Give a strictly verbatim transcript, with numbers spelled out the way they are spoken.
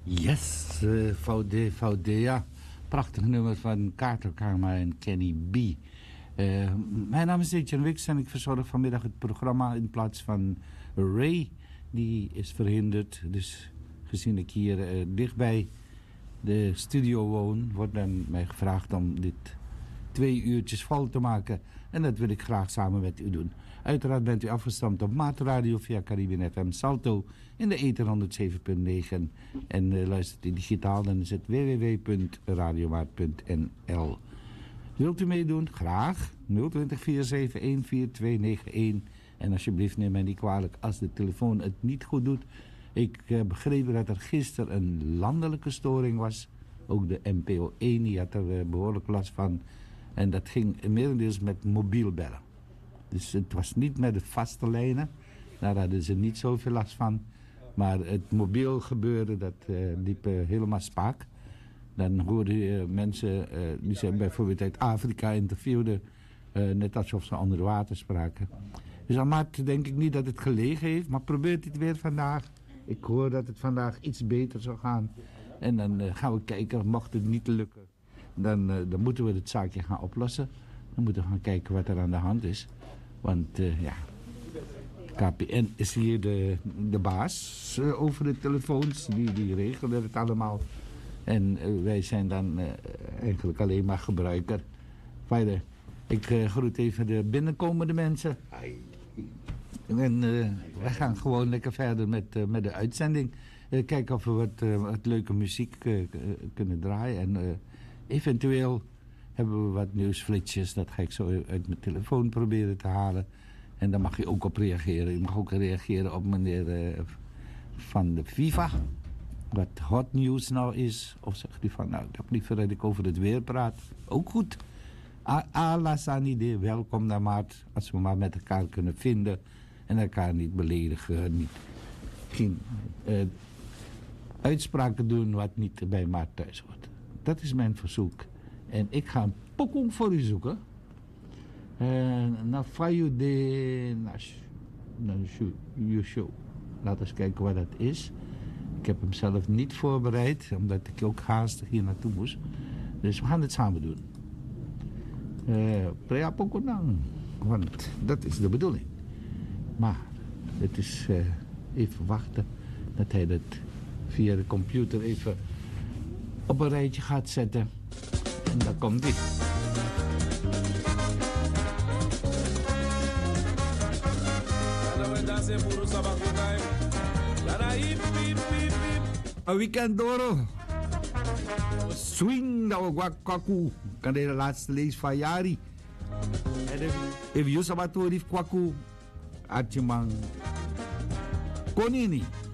Yes, uh, Vaude, Vaudea. Prachtig nummer van Kato Karma en Kenny B. Uh, mijn naam is Etienne Wicks en ik verzorg vanmiddag het programma in plaats van Ray. Die is verhinderd, dus gezien ik hier uh, dichtbij de studio woon, wordt dan mij gevraagd om dit twee uurtjes vol te maken. En dat wil ik graag samen met u doen. Uiteraard bent u afgestemd op Maatradio via Caribbean F M Salto in de ether honderdzeven komma negen. En uh, luistert u digitaal, dan is het w w w punt radiomaat punt n l. Wilt u meedoen? Graag. nul twintig, vier zeven een, vier twee negen een. En alsjeblieft neem mij niet kwalijk als de telefoon het niet goed doet. Ik heb uh, begrepen dat er gisteren een landelijke storing was. Ook de N P O één die had er uh, behoorlijk last van. En dat ging merendeels met mobiel bellen. Dus het was niet met de vaste lijnen. Daar hadden ze niet zoveel last van. Maar het mobiel gebeuren, dat uh, liep uh, helemaal spaak. Dan hoorde je uh, mensen uh, die ze bijvoorbeeld uit Afrika interviewden. Uh, net alsof ze onder water spraken. Dus Amat denk ik niet dat het gelegen heeft. Maar probeert het weer vandaag. Ik hoor dat het vandaag iets beter zou gaan. En dan uh, gaan we kijken, mocht het niet lukken. Dan, uh, dan moeten we het zaakje gaan oplossen. Dan moeten we gaan kijken wat er aan de hand is. Want uh, ja, K P N is hier de, de baas uh, over de telefoons. Die, die regelen het allemaal. En uh, wij zijn dan uh, eigenlijk alleen maar gebruiker. Verder, ik uh, groet even de binnenkomende mensen. En uh, wij gaan gewoon lekker verder met, uh, met de uitzending. Uh, kijken of we wat, uh, wat leuke muziek uh, kunnen draaien. En uh, eventueel hebben we wat nieuwsflitsjes. Dat ga ik zo uit mijn telefoon proberen te halen. En daar mag je ook op reageren. Je mag ook reageren op meneer uh, van de FIFA. Wat hot nieuws nou is. Of zegt hij van, nou, ik heb liever dat ik over het weer praat. Ook goed. Ala sanide, welkom naar maat. Als we maar met elkaar kunnen vinden. En elkaar niet beledigen. Niet, geen uh, uitspraken doen wat niet bij maat thuis hoort. Dat is mijn verzoek. En ik ga een pokoe voor u zoeken. Na Fayu de Show. Laten we eens kijken wat dat is. Ik heb hem zelf niet voorbereid, omdat ik ook haastig hier naartoe moest. Dus we gaan het samen doen. Prea Pokonang. Want dat is de bedoeling. Maar het is uh, even wachten dat hij dat via de computer even op een rijtje gaat zetten. En daar komt hij. Een weekend door. Swing dat we kwaku. Kan de laatste lees van Jari. En if you sabatori kwaku. Atjemang. Konini.